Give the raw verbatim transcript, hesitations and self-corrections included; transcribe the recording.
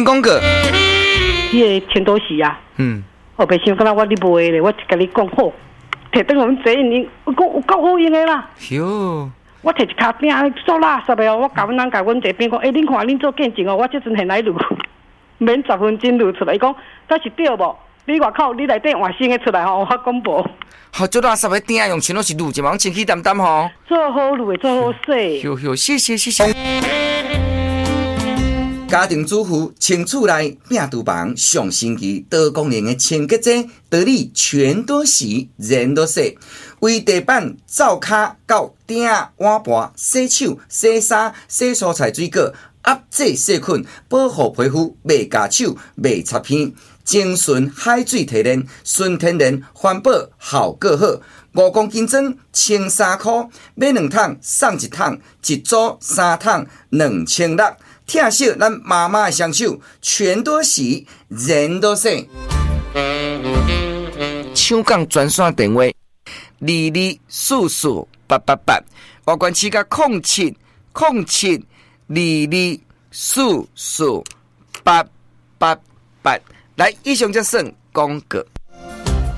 请讲个。 迄个千多时啊， 嗯， 我袂想敢若我你卖咧，我甲你讲好，摕等我们这一年，我讲有够好用的啦。 哟， 我摕一卡饼做垃圾的哦，我甲阮人甲阮这边讲，诶、欸，恁看恁做见证哦，我即阵现来录，免十分钟录出来，伊讲这是对无？你外口你内底换新的出来吼，我讲无。 好，做垃圾的饼用全都是卤一忙清气淡淡吼。 做好录的，做好洗。 哟哟，谢谢谢谢。家庭主妇清厝内病厨房上星期多功能的清洁剂，得力全多洗，人都洗。为地板、灶骹到鼎、碗盘洗手、洗衫、洗蔬菜水果，压制细菌，保护皮肤，袂夹手，袂擦片。精纯海水提炼，纯天然环保，效果好。五公斤装清三块，买两桶送一桶，一组三桶两千六。疼惜咱妈妈的双手，全多洗，人都洗。抢港专线电话：二二四四八八八，外关市甲空七空七二二四四八八八。来，以上就算广告。